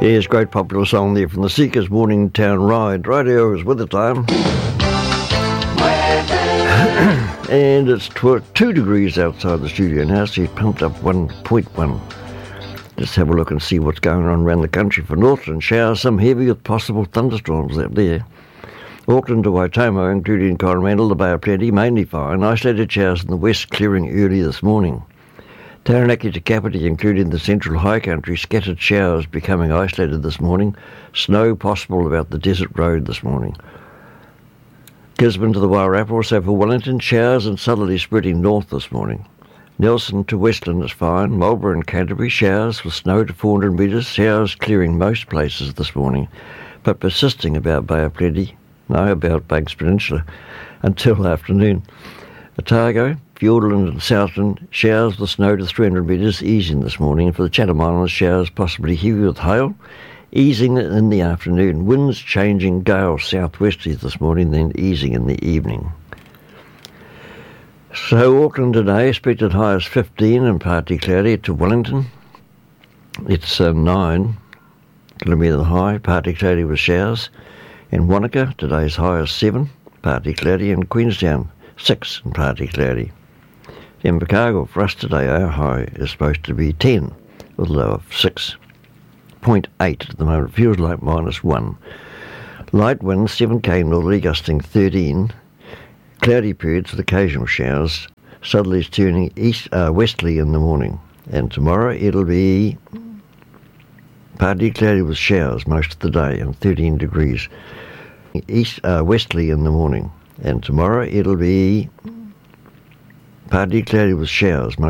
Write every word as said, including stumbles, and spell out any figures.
Here's a great popular song there from the Seekers, Morning Town Ride. Radio is weather time. And it's tw- two degrees outside the studio now, so you've pumped up one point one. Just have a look and see what's going on around the country. For Northland, showers, some heavy with possible thunderstorms out there. Auckland to Waitomo, including Coromandel, the Bay of Plenty, mainly fine. Isolated showers in the west, clearing early this morning. Taranaki to Kapiti, including the central high country, scattered showers becoming isolated this morning. Snow possible about the desert road this morning. Gisborne to the Wairarapa, also for Wellington, showers and southerly spreading north this morning. Nelson to Westland is fine. Marlborough and Canterbury, showers with snow to four hundred metres, showers clearing most places this morning, but persisting about Bay of Plenty, no, about Banks Peninsula, until afternoon. Otago, Fiordland and Southland, showers with snow to three hundred metres, easing this morning. For the Chatham Islands, showers possibly heavy with hail, easing in the afternoon. Winds changing gale southwesterly this morning, then easing in the evening. So Auckland today, expected high is fifteen and partly cloudy. To Wellington, it's uh, nine, going to be the high, partly cloudy with showers. In Wanaka, today's high is seven, partly cloudy. In Queenstown, six and partly cloudy. In Invercargill, for us today, our high is supposed to be ten, with a low of six point eight at the moment. It feels like minus one. Light winds, seven k northerly, gusting thirteen. Cloudy periods with occasional showers. Southerlies turning east, uh, westerly in the morning. And tomorrow it'll be partly cloudy with showers most of the day and thirteen degrees. East, uh, westerly in the morning. And tomorrow it'll be partly cloudy with showers most